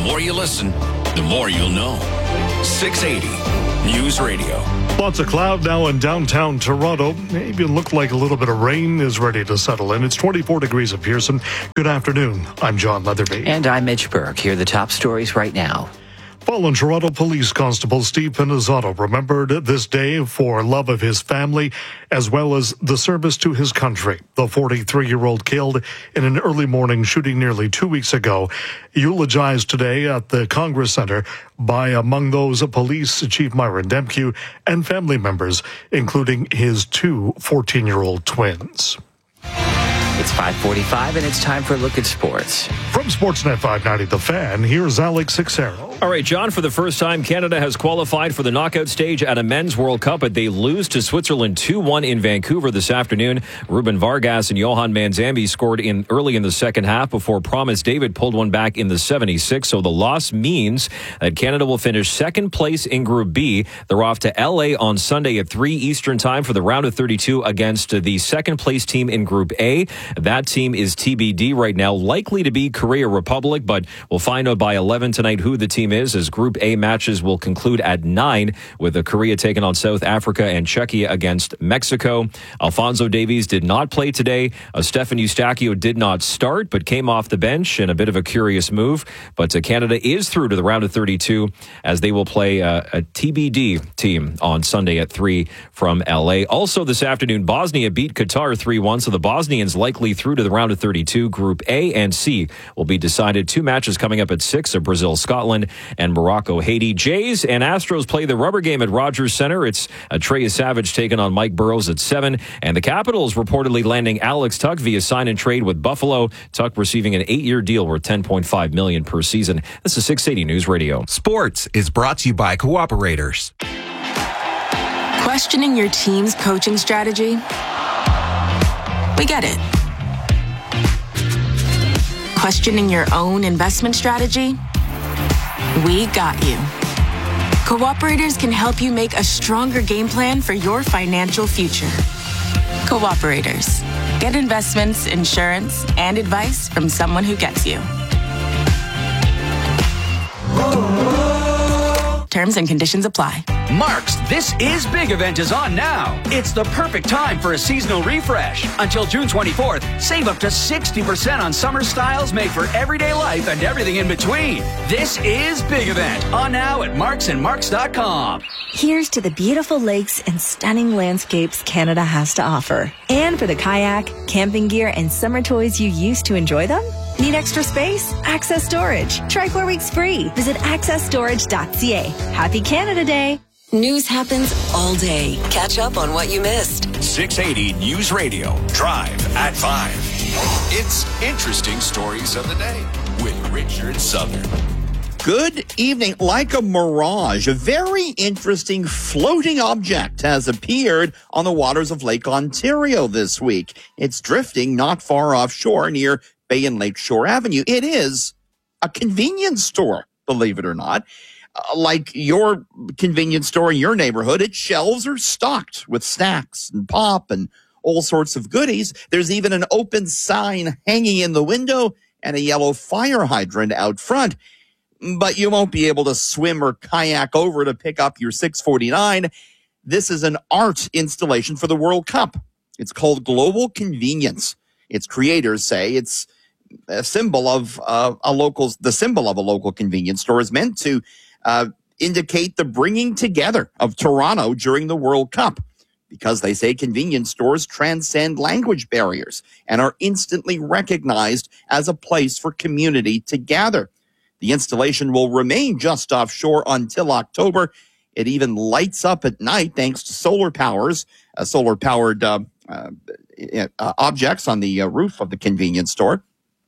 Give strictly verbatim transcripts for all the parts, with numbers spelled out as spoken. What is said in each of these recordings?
more you listen, the more you'll know. six eighty News Radio. Lots of cloud now in downtown Toronto. Maybe it looked like a little bit of rain is ready to settle in. It's twenty-four degrees at Pearson. Good afternoon. I'm John Leatherby. And I'm Mitch Burke. Here are the top stories right now. Fallen Toronto Police Constable Steve Pinizzotto remembered this day for love of his family as well as the service to his country. The forty-three-year-old killed in an early morning shooting nearly two weeks ago, eulogized today at the Congress Center by, among those, Police Chief Myron Demke and family members, including his two fourteen-year-old twins. It's five forty-five, and it's time for a look at sports. From Sportsnet five ninety The Fan, here's Alex Sixero. All right, John, for the first time, Canada has qualified for the knockout stage at a men's World Cup, but they lose to Switzerland two one in Vancouver this afternoon. Ruben Vargas and Johan Manzambi scored in early in the second half before Promise David pulled one back in the seventy-sixth. So the loss means that Canada will finish second place in Group B. They're off to L A on Sunday at three Eastern time for the round of thirty-two against the second place team in Group A. That team is T B D right now, likely to be Korea Republic, but we'll find out by eleven tonight who the team is, as Group A matches will conclude at nine, with the Korea taking on South Africa and Czechia against Mexico. Alphonso Davies did not play today. Uh, Stefan Eustachio did not start, but came off the bench in a bit of a curious move. But uh, Canada is through to the round of thirty-two, as they will play uh, a T B D team on Sunday at three from L A. Also this afternoon, Bosnia beat Qatar three one, so the Bosnians likely through to the round of thirty-two. Group A and C will be decided. Two matches coming up at six of Brazil, Scotland, and Morocco, Haiti. Jays and Astros play the rubber game at Rogers Center. It's uh, Trey Savage taking on Mike Burrows at seven. And the Capitals reportedly landing Alex Tuck via sign and trade with Buffalo. Tuck receiving an eight-year deal worth ten point five million dollars per season. This is six eighty News Radio. Sports is brought to you by Cooperators. Questioning your team's coaching strategy? We get it. Questioning your own investment strategy? We got you. Cooperators can help you make a stronger game plan for your financial future. Cooperators. Get investments, insurance, and advice from someone who gets you. Terms and conditions apply. Mark's This Is Big event is on now. It's the perfect time for a seasonal refresh. Until June twenty-fourth, save up to sixty percent on summer styles made for everyday life and everything in between. This Is Big event on now at marks and marks dot com. Here's to the beautiful lakes and stunning landscapes Canada has to offer. And for the kayak, camping gear, and summer toys you use to enjoy them? Need extra space? Access Storage. Try four weeks free. Visit access storage dot c a. Happy Canada Day. News happens all day. Catch up on what you missed. six eighty News Radio. Drive at five. It's Interesting Stories of the Day with Richard Southern. Good evening. Like a mirage, a very interesting floating object has appeared on the waters of Lake Ontario this week. It's drifting not far offshore near Bay and Lake Shore Avenue. It is a convenience store, believe it or not. Uh, like your convenience store in your neighborhood, its shelves are stocked with snacks and pop and all sorts of goodies. There's even an open sign hanging in the window and a yellow fire hydrant out front. But you won't be able to swim or kayak over to pick up your six forty-nine. This is an art installation for the World Cup. It's called Global Convenience. Its creators say it's a symbol of uh, a local, the symbol of a local convenience store is meant to uh, indicate the bringing together of Toronto during the World Cup, because they say convenience stores transcend language barriers and are instantly recognized as a place for community to gather. The installation will remain just offshore until October. It even lights up at night thanks to solar powers, uh, solar-powered uh, uh, uh, objects on the uh, roof of the convenience store.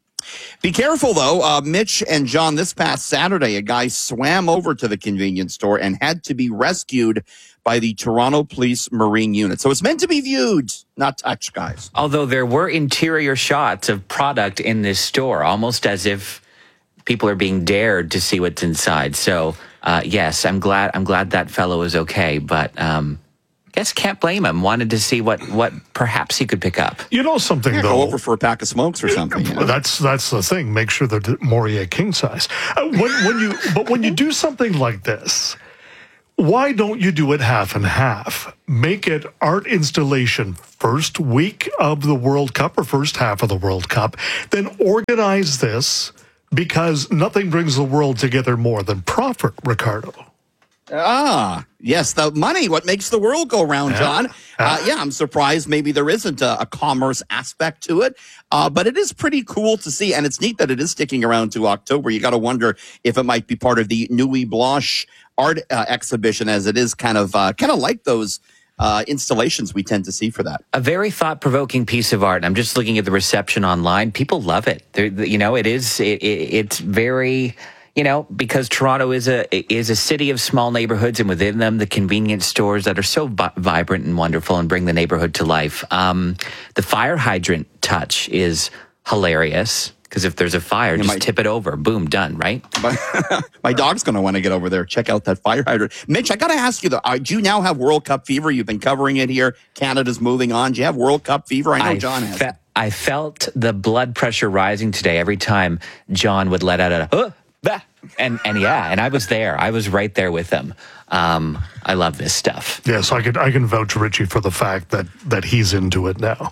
Be careful, though. Uh, Mitch and John, this past Saturday, a guy swam over to the convenience store and had to be rescued by the Toronto Police Marine Unit. So it's meant to be viewed, not touched, guys. Although there were interior shots of product in this store, almost as if people are being dared to see what's inside. So, uh, yes, I'm glad I'm glad that fellow is okay. But um, guess can't blame him. Wanted to see what, what perhaps he could pick up. You know something, Yeah, though? go over for a pack of smokes or something. You know? That's that's the thing. Make sure they're Morier king size. Uh, when, when you, but when you do something like this, why don't you do it half and half? Make it art installation first week of the World Cup or first half of the World Cup. Then organize this, because nothing brings the world together more than profit, Ricardo. Ah, yes, the money, what makes the world go round, Yeah. John. Uh, yeah, I'm surprised maybe there isn't a, a commerce aspect to it, uh, but it is pretty cool to see, and it's neat that it is sticking around to October. You got to wonder if it might be part of the Nuit Blanche art uh, exhibition, as it is kind of uh, kind of like those uh, installations we tend to see for that. A very thought-provoking piece of art. I'm just looking at the reception online. People love it. They're, you know, it is. It, it, it's very. You know, because Toronto is a is a city of small neighborhoods, and within them, the convenience stores that are so vi- vibrant and wonderful and bring the neighborhood to life. Um, the fire hydrant touch is hilarious, because if there's a fire, Yeah, just my- tip it over. Boom, done, right? But my dog's going to want to get over there, check out that fire hydrant. Mitch, I got to ask you, though, uh, do you now have World Cup fever? You've been covering it here. Canada's moving on. Do you have World Cup fever? I know I John has. fe- I felt the blood pressure rising today every time John would let out a, uh, bah. and and yeah, and I was there. I was right there with them. Um, I love this stuff. Yes, I can I can vouch, Richie, for the fact that that he's into it now.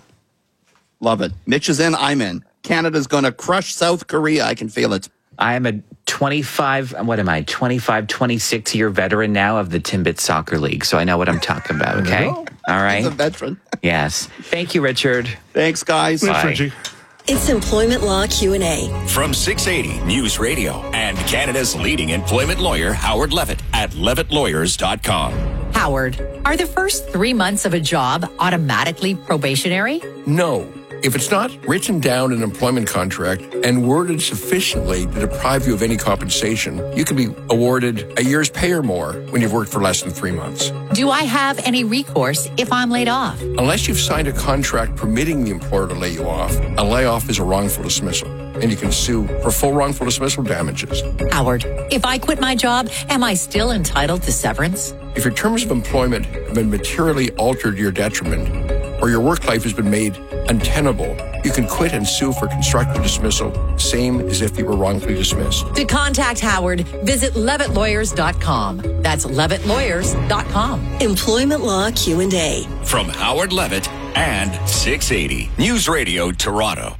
Love it. Mitch is in, I'm in. Canada's going to crush South Korea. I can feel it. I am a twenty-five, what am I, twenty-five, twenty-six year veteran now of the Timbit Soccer League, so I know what I'm talking about, okay? All right? He's a veteran. Yes. Thank you, Richard. Thanks, guys. Thanks, Bye. Richie. It's Employment Law Q and A. From six eighty News Radio and Canada's leading employment lawyer, Howard Levitt, at levitt lawyers dot com. Howard, are the first three months of a job automatically probationary? No. If it's not written down in an employment contract and worded sufficiently to deprive you of any compensation, you can be awarded a year's pay or more when you've worked for less than three months. Do I have any recourse if I'm laid off? Unless you've signed a contract permitting the employer to lay you off, a layoff is a wrongful dismissal, and you can sue for full wrongful dismissal damages. Howard, if I quit my job, am I still entitled to severance? If your terms of employment have been materially altered to your detriment, or your work life has been made untenable, you can quit and sue for constructive dismissal, same as if you were wrongfully dismissed. To contact Howard, visit levitt lawyers dot com. That's levitt lawyers dot com. Employment Law Q and A. From Howard Levitt and six eighty News Radio Toronto.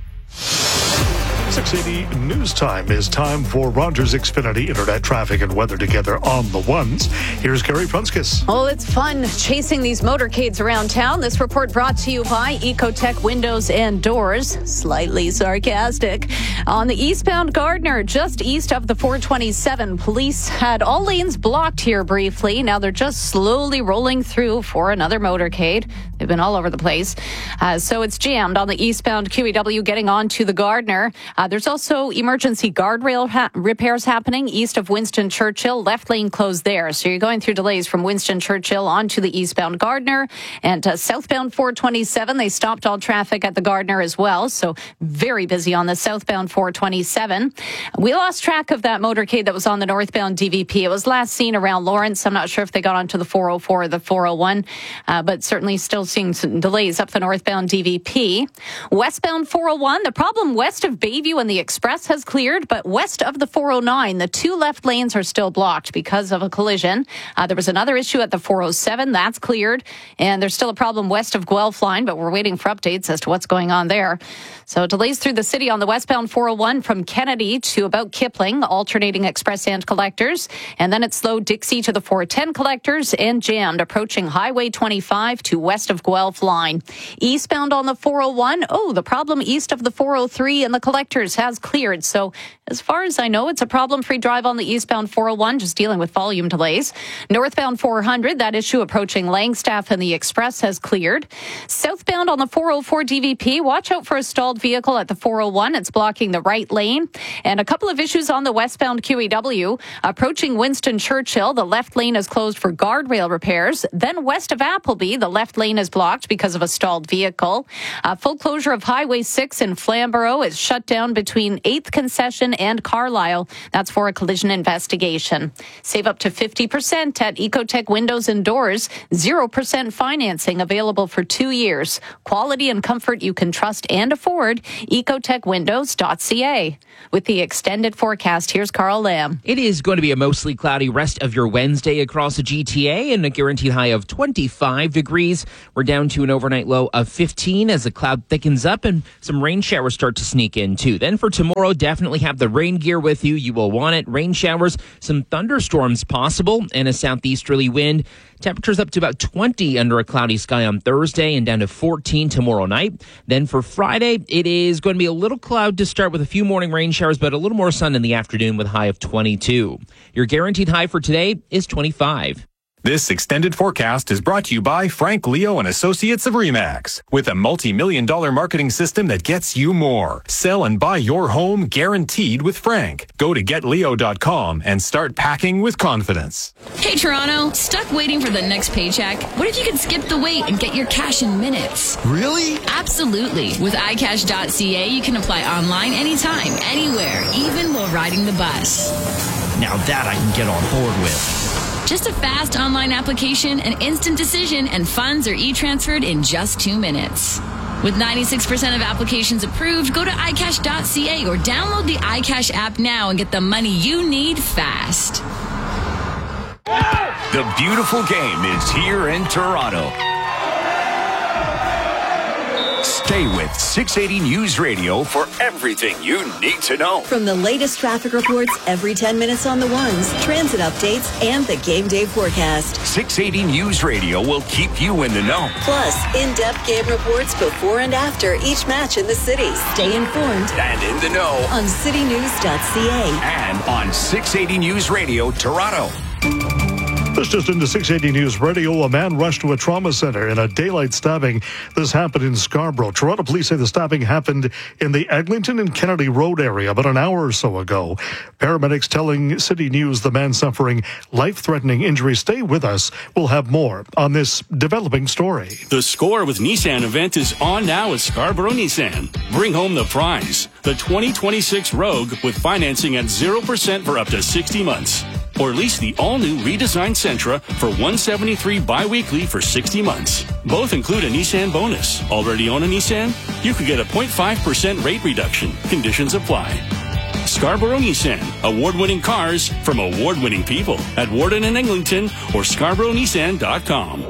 six eighty News Time is time for Rogers Xfinity Internet traffic and weather together on the ones. Here's Gary Prunskis. Oh, it's fun chasing these motorcades around town. This report brought to you by Ecotech Windows and Doors. Slightly sarcastic. On the eastbound Gardner, just east of the four twenty-seven, police had all lanes blocked here briefly. Now they're just slowly rolling through for another motorcade. They've been all over the place. Uh, so it's jammed on the eastbound Q E W getting on to the Gardner. Uh, there's also emergency guardrail ha- repairs happening east of Winston Churchill. Left lane closed there. So you're going through delays from Winston Churchill onto the eastbound Gardner. And uh, southbound four twenty-seven, they stopped all traffic at the Gardner as well. So very busy on the southbound four twenty-seven. We lost track of that motorcade that was on the northbound D V P. It was last seen around Lawrence. I'm not sure if they got onto the four oh four or the four oh one, uh, but certainly still seeing some delays up the northbound D V P. Westbound four oh one, the problem west of Bayview and the Express has cleared, but west of the four oh nine, the two left lanes are still blocked because of a collision. Uh, there was another issue at the four oh seven. That's cleared. And there's still a problem west of Guelph line, but we're waiting for updates as to what's going on there. So delays through the city on the westbound four oh one from Kennedy to about Kipling, alternating express and collectors. And then it's slow Dixie to the four ten collectors and jammed approaching Highway twenty-five to west of Guelph line. Eastbound on the four oh one, oh, the problem east of the four oh three and the collectors has cleared. So as far as I know, it's a problem-free drive on the eastbound four oh one, just dealing with volume delays. Northbound four hundred, that issue approaching Langstaff and the Express has cleared. Southbound on the four oh four D V P, watch out for a stalled vehicle at the four oh one. It's blocking the right lane. And a couple of issues on the westbound Q E W. Approaching Winston Churchill, the left lane is closed for guardrail repairs. Then west of Appleby, the left lane is blocked because of a stalled vehicle. Uh, full closure of Highway six in Flamborough is shut down southbound between eighth Concession and Carlisle. That's for a collision investigation. Save up to fifty percent at Ecotech Windows and Doors. zero percent financing available for two years. Quality and comfort you can trust and afford. ecotech windows dot c a. With the extended forecast, here's Carl Lamb. It is going to be a mostly cloudy rest of your Wednesday across the G T A and a guaranteed high of twenty-five degrees. We're down to an overnight low of fifteen as the cloud thickens up and some rain showers start to sneak in too. Then for tomorrow, definitely have the rain gear with you. You will want it. Rain showers, some thunderstorms possible, and a southeasterly wind. Temperatures up to about twenty under a cloudy sky on Thursday and down to fourteen tomorrow night. Then for Friday, it is going to be a little cloud to start with a few morning rain showers, but a little more sun in the afternoon with a high of twenty-two. Your guaranteed high for today is twenty-five. This extended forecast is brought to you by Frank Leo and Associates of Remax. With a multi-million dollar marketing system that gets you more. Sell and buy your home guaranteed with Frank. Go to get leo dot com and start packing with confidence. Hey Toronto, stuck waiting for the next paycheck? What if you could skip the wait and get your cash in minutes? Really? Absolutely. With i cash dot c a, you can apply online anytime, anywhere, even while riding the bus. Now that I can get on board with. Just a fast online application, an instant decision, and funds are e-transferred in just two minutes. With ninety-six percent of applications approved, go to i cash dot c a or download the iCash app now and get the money you need fast. The beautiful game is here in Toronto. Stay with six eighty News Radio for everything you need to know. From the latest traffic reports every ten minutes on the ones, transit updates, and the game day forecast. six eighty News Radio will keep you in the know. Plus, in-depth game reports before and after each match in the city. Stay informed and in the know on city news dot c a and on six eighty News Radio Toronto. This just into six eighty News Radio. A man rushed to a trauma center in a daylight stabbing. This happened in Scarborough. Toronto police say the stabbing happened in the Eglinton and Kennedy Road area about an hour or so ago. Paramedics telling City News the man suffering life-threatening injuries. Stay with us. We'll have more on this developing story. The Score with Nissan event is on now at Scarborough Nissan. Bring home the prize, the twenty twenty-six Rogue with financing at zero percent for up to sixty months. Or lease the all-new redesigned Sentra for one hundred seventy-three dollars bi-weekly for sixty months. Both include a Nissan bonus. Already own a Nissan? You could get a zero point five percent rate reduction. Conditions apply. Scarborough Nissan. Award-winning cars from award-winning people at Warden and Eglinton or scarborough nissan dot com.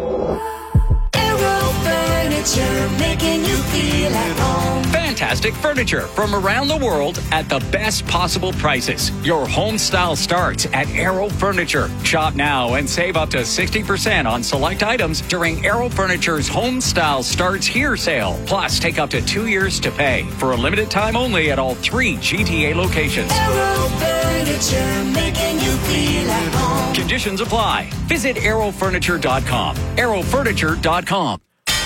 Aero Furniture, making you feel at home. Fantastic furniture from around the world at the best possible prices. Your home style starts at Aero Furniture. Shop now and save up to sixty percent on select items during Aero Furniture's Home Style Starts Here sale. Plus, take up to two years to pay for a limited time only at all three G T A locations. Aero Furniture, making you feel at home. Conditions apply. Visit aero furniture dot com. aero furniture dot com.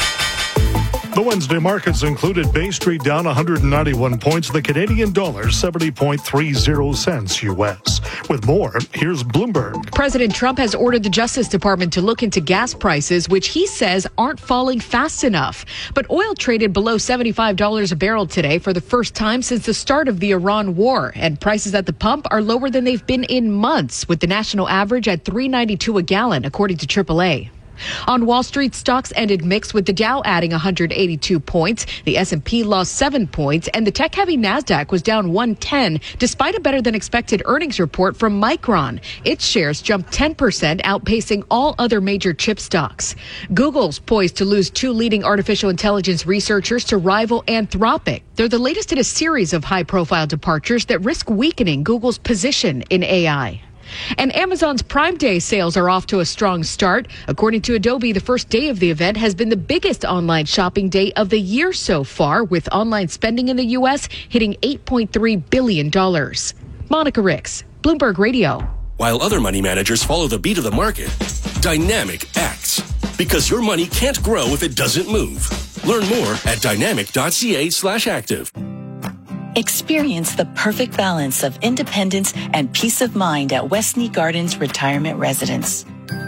The Wednesday markets included Bay Street down one hundred ninety-one points, the Canadian dollar seventy point three zero cents U S. With more, here's Bloomberg. President Trump has ordered the Justice Department to look into gas prices, which he says aren't falling fast enough. But oil traded below seventy-five dollars a barrel today for the first time since the start of the Iran war, and prices at the pump are lower than they've been in months, with the national average at three ninety-two a gallon, according to triple A. On Wall Street, stocks ended mixed, with the Dow adding one hundred eighty-two points. The S and P lost seven points, and the tech-heavy Nasdaq was down one ten, despite a better-than-expected earnings report from Micron. Its shares jumped ten percent, outpacing all other major chip stocks. Google's poised to lose two leading artificial intelligence researchers to rival Anthropic. They're the latest in a series of high-profile departures that risk weakening Google's position in A I. And Amazon's Prime Day sales are off to a strong start. According to Adobe, the first day of the event has been the biggest online shopping day of the year so far, with online spending in the U S hitting eight point three billion dollars. Monica Ricks, Bloomberg Radio. While other money managers follow the beat of the market, Dynamic acts. Because your money can't grow if it doesn't move. Learn more at dynamic.ca slash active. Experience the perfect balance of independence and peace of mind at Westney Gardens Retirement Residence.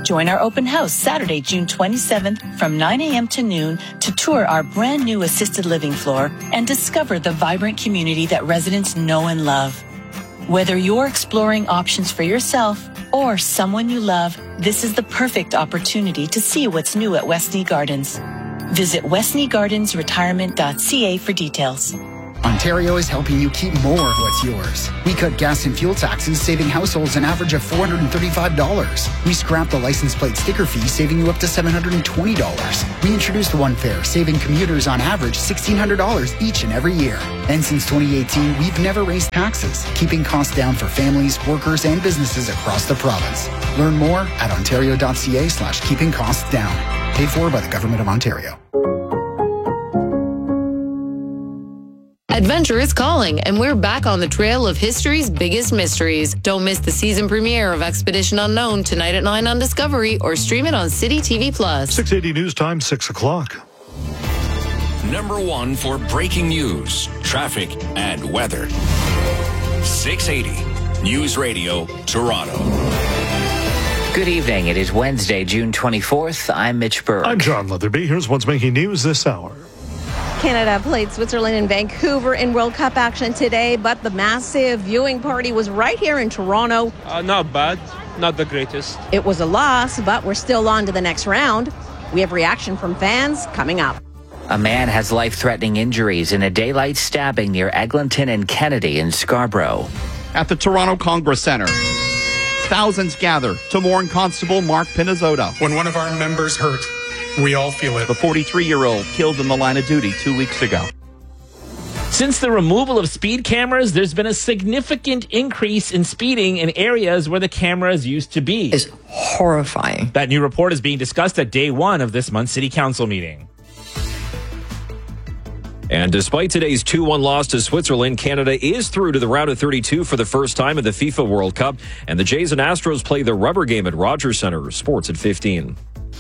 Join our open house Saturday, June twenty-seventh from nine a.m. to noon to tour our brand new assisted living floor and discover the vibrant community that residents know and love. Whether you're exploring options for yourself or someone you love, this is the perfect opportunity to see what's new at Westney Gardens. Visit westney gardens retirement dot c a for details. Ontario is helping you keep more of what's yours. We cut gas and fuel taxes, saving households an average of four hundred thirty-five dollars. We scrapped the license plate sticker fee, saving you up to seven hundred twenty dollars. We introduced One Fare, saving commuters on average sixteen hundred dollars each and every year. And since twenty eighteen, we've never raised taxes, keeping costs down for families, workers, and businesses across the province. Learn more at ontario dot c a slash keeping costs down. Paid for by the Government of Ontario. Adventure is calling, and we're back on the trail of history's biggest mysteries. Don't miss the season premiere of Expedition Unknown tonight at nine on Discovery, or stream it on City T V Plus. six eighty News Time, six o'clock. Number one for breaking news, traffic, and weather. six eighty News Radio, Toronto. Good evening. It is Wednesday, June twenty-fourth. I'm Mitch Berg. I'm John Leatherby. Here's what's making news this hour. Canada played Switzerland in Vancouver in World Cup action today, but the massive viewing party was right here in Toronto. Uh, not bad, not the greatest. It was a loss, but we're still on to the next round. We have reaction from fans coming up. A man has life-threatening injuries in a daylight stabbing near Eglinton and Kennedy in Scarborough. At the Toronto Congress Centre, thousands gather to mourn Constable Mark Pinizzota. When one of our members hurt, we all feel it. The forty-three-year-old killed in the line of duty two weeks ago. Since the removal of speed cameras, there's been a significant increase in speeding in areas where the cameras used to be. It's horrifying. That new report is being discussed at day one of this month's City Council meeting. And despite today's two one loss to Switzerland, Canada is through to the round of thirty-two for the first time in the FIFA World Cup. And the Jays and Astros play the rubber game at Rogers Centre. Sports at fifteen.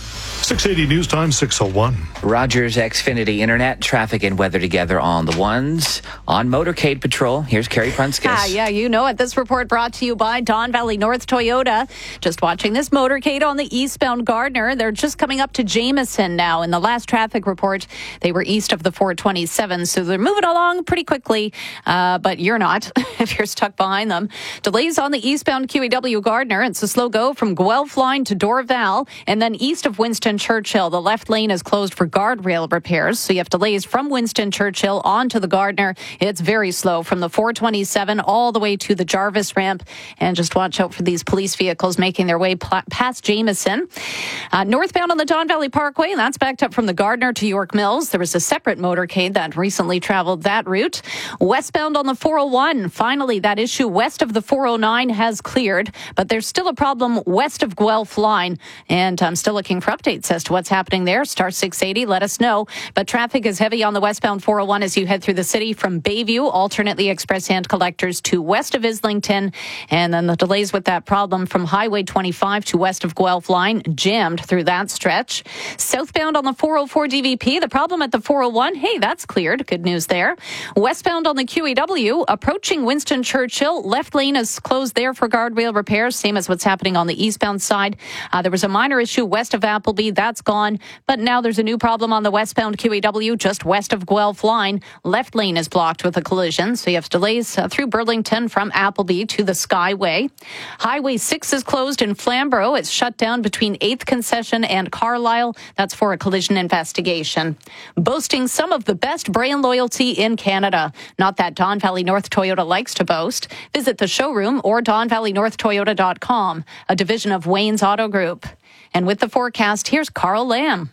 six eighty News Time, six oh one. Rogers Xfinity Internet, traffic and weather together on the ones. On Motorcade Patrol, here's Carrie Prunskis. Ah, yeah, you know it. This report brought to you by Don Valley North Toyota. Just watching this motorcade on the eastbound Gardner. They're just coming up to Jameson now. In the last traffic report, they were east of the four twenty-seven, so they're moving along pretty quickly, uh, but you're not if you're stuck behind them. Delays on the eastbound Q E W Gardner. It's a slow go from Guelph Line to Dorval, and then east of Winston Churchill. The left lane is closed for guardrail repairs, so you have delays from Winston Churchill onto the Gardner. It's very slow from the four twenty-seven all the way to the Jarvis ramp, and just watch out for these police vehicles making their way pl- past Jameson. Uh, northbound on the Don Valley Parkway, that's backed up from the Gardner to York Mills. There was a separate motorcade that recently traveled that route. Westbound on the four oh one, finally that issue west of the four oh nine has cleared, but there's still a problem west of Guelph Line, and I'm still looking for updates as to what's happening there. Star six eighty, let us know. But traffic is heavy on the westbound four oh one as you head through the city from Bayview, alternately express hand collectors to west of Islington. And then the delays with that problem from Highway twenty-five to west of Guelph Line, jammed through that stretch. Southbound on the four oh four D V P, the problem at the four oh one, hey, that's cleared. Good news there. Westbound on the Q E W, approaching Winston Churchill, left lane is closed there for guardrail repairs, same as what's happening on the eastbound side. Uh, there was a minor issue west of Appleby. That's gone. But now there's a new problem on the westbound Q E W just west of Guelph Line. Left lane is blocked with a collision, so you have delays uh, through Burlington from Appleby to the Skyway. Highway six is closed in Flamborough. It's shut down between eighth Concession and Carlisle. That's for a collision investigation. Boasting some of the best brand loyalty in Canada. Not that Don Valley North Toyota likes to boast. Visit the showroom or don valley north toyota dot com, a division of Wayne's Auto Group. And with the forecast, here's Carl Lamb.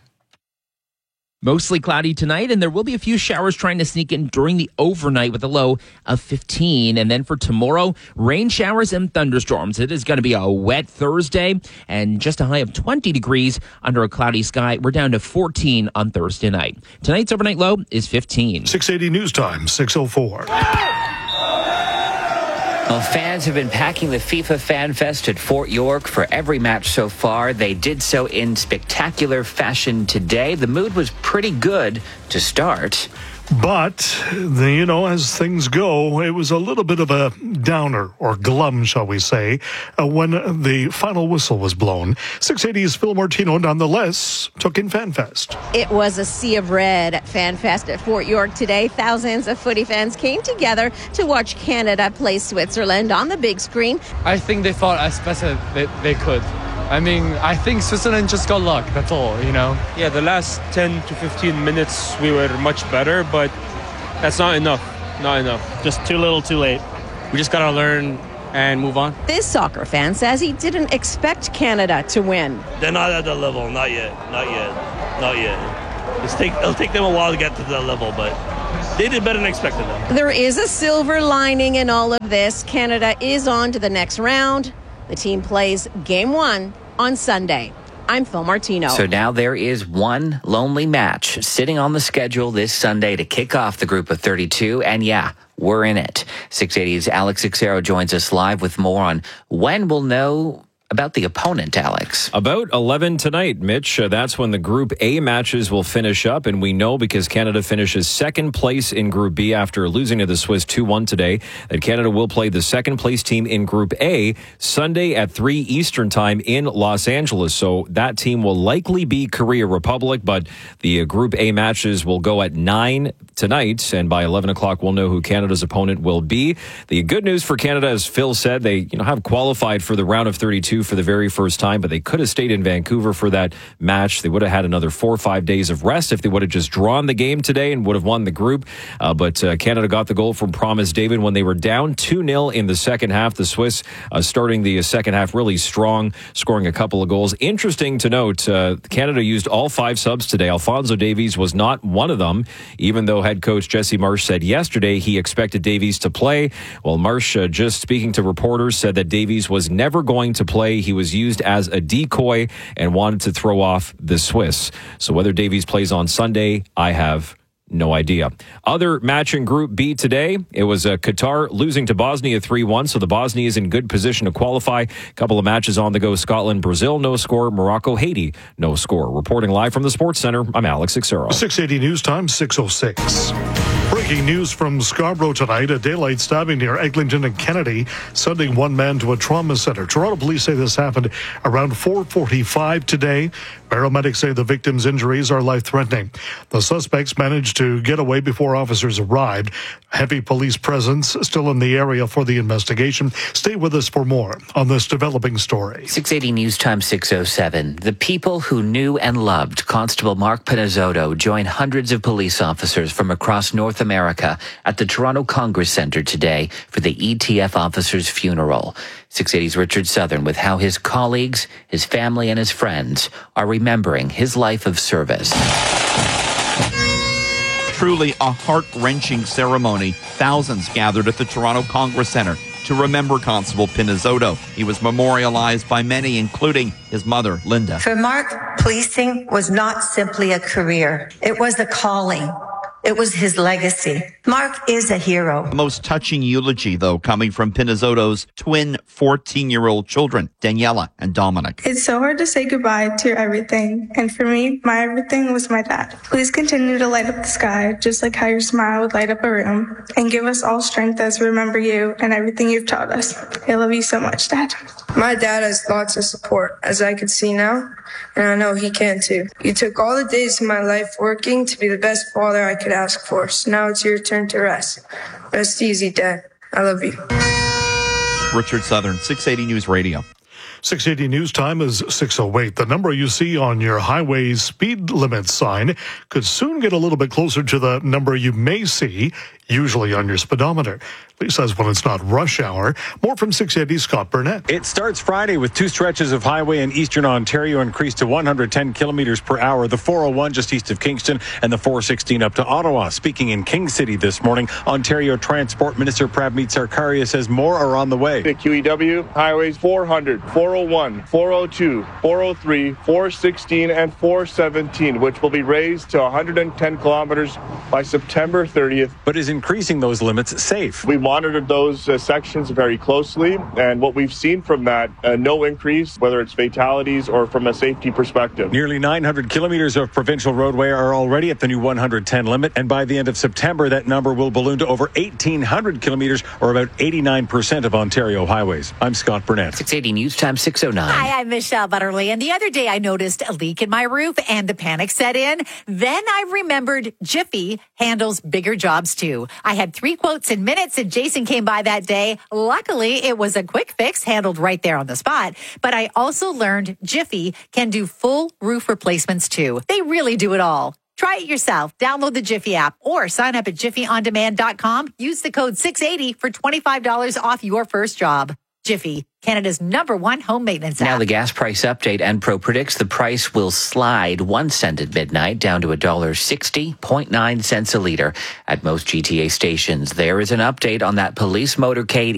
Mostly cloudy tonight, and there will be a few showers trying to sneak in during the overnight with a low of fifteen. And then for tomorrow, rain showers and thunderstorms. It is going to be a wet Thursday and just a high of twenty degrees under a cloudy sky. We're down to fourteen on Thursday night. Tonight's overnight low is fifteen. six eighty News Time, six oh four. Well, fans have been packing the FIFA Fan Fest at Fort York for every match so far. They did so in spectacular fashion today. The mood was pretty good to start. But, the, you know, as things go, it was a little bit of a downer, or glum, shall we say, uh, when the final whistle was blown. six eighty's Phil Martino, nonetheless, took in FanFest. It was a sea of red at FanFest at Fort York today. Thousands of footy fans came together to watch Canada play Switzerland on the big screen. I think they fought as best as they, they could. I mean, I think Switzerland just got luck, that's all, you know? Yeah, the last ten to fifteen minutes we were much better, but that's not enough. Not enough. Just too little, too late. We just got to learn and move on. This soccer fan says he didn't expect Canada to win. They're not at that level, not yet, not yet, not yet. It's take, it'll take them a while to get to that level, but they did better than expected them. There is a silver lining in all of this. Canada is on to the next round. The team plays game one on Sunday. I'm Phil Martino. So now there is one lonely match sitting on the schedule this Sunday to kick off the group of thirty-two. And yeah, we're in it. six eighty's Alex Xero joins us live with more on when we'll know about the opponent, Alex. About eleven tonight, Mitch. Uh, that's when the Group A matches will finish up, and we know because Canada finishes second place in Group B after losing to the Swiss two one today, that Canada will play the second place team in Group A Sunday at three Eastern time in Los Angeles. So that team will likely be Korea Republic, but the uh, Group A matches will go at nine tonight, and by eleven o'clock we'll know who Canada's opponent will be. The good news for Canada, as Phil said, they you know have qualified for the round of thirty-two for the very first time, but they could have stayed in Vancouver for that match. They would have had another four or five days of rest if they would have just drawn the game today and would have won the group. Uh, but uh, Canada got the goal from Promise David when they were down two nil in the second half. The Swiss uh, starting the second half really strong, scoring a couple of goals. Interesting to note, uh, Canada used all five subs today. Alphonso Davies was not one of them, even though head coach Jesse Marsh said yesterday he expected Davies to play. Well, Marsh, uh, just speaking to reporters, said that Davies was never going to play. He was used as a decoy and wanted to throw off the Swiss. So whether Davies plays on Sunday, I have no idea. Other match in Group B today, it was uh, Qatar losing to Bosnia three one, so the Bosnia is in good position to qualify. A couple of matches on the go. Scotland, Brazil, no score. Morocco, Haiti, no score. Reporting live from the Sports Center, I'm Alex Xero. six eighty News Time, six oh six. Breaking news from Scarborough tonight. A daylight stabbing near Eglinton and Kennedy, sending one man to a trauma center. Toronto police say this happened around four forty-five today. Paramedics say the victim's injuries are life-threatening. The suspects managed to get away before officers arrived. Heavy police presence still in the area for the investigation. Stay with us for more on this developing story. six eighty News Time six oh seven. The people who knew and loved Constable Mark Pinizzotto join hundreds of police officers from across North America at the Toronto Congress Centre today for the E T F officer's funeral. six eighty's Richard Southern with how his colleagues, his family, and his friends are remembering his life of service. Truly a heart-wrenching ceremony. Thousands gathered at the Toronto Congress Centre to remember Constable Pinizzotto. He was memorialized by many, including his mother, Linda. For Mark, policing was not simply a career. It was a calling. It was his legacy. Mark is a hero. The most touching eulogy, though, coming from Pinizzotto's twin fourteen-year-old children, Daniela and Dominic. It's so hard to say goodbye to everything. And for me, my everything was my dad. Please continue to light up the sky, just like how your smile would light up a room. And give us all strength as we remember you and everything you've taught us. I love you so much, Dad. My dad has lots of support, as I can see now. And I know he can too. You took all the days of my life working to be the best father I could ask for. So now it's your turn to rest. Rest easy, Dad. I love you. Richard Southern, six eighty News Radio. six eighty News Time is six oh eight. The number you see on your highway speed limit sign could soon get a little bit closer to the number you may see, usually on your speedometer. At least that's when it's not rush hour. More from six eighty's Scott Burnett. It starts Friday with two stretches of highway in eastern Ontario increased to one hundred ten kilometers per hour. The four oh one just east of Kingston and the four sixteen up to Ottawa. Speaking in King City this morning, Ontario Transport Minister Prabmeet Sarkaria says more are on the way. The Q E W highways four hundred, four oh one, four oh two, four oh three, four sixteen, and four seventeen, which will be raised to one hundred ten kilometers by September thirtieth. But his increasing those limits safe? We monitored those uh, sections very closely, and what we've seen from that, uh, no increase, whether it's fatalities or from a safety perspective. Nearly nine hundred kilometers of provincial roadway are already at the new one hundred ten limit, and by the end of September, that number will balloon to over eighteen hundred kilometers, or about eighty-nine percent of Ontario highways. I'm Scott Burnett. six eighty News Time, six oh nine. Hi, I'm Michelle Butterly, and the other day I noticed a leak in my roof and the panic set in. Then I remembered Jiffy handles bigger jobs too. I had three quotes in minutes, and Jason came by that day. Luckily, it was a quick fix handled right there on the spot. But I also learned Jiffy can do full roof replacements too. They really do it all. Try it yourself. Download the Jiffy app or sign up at jiffy on demand dot com. Use the code six eighty for twenty-five dollars off your first job. Jiffy, Canada's number one home maintenance app. Now the gas price update. Enpro predicts the price will slide one cent at midnight down to one dollar sixty, zero point nine cents a litre at most G T A stations. There is an update on that police motorcade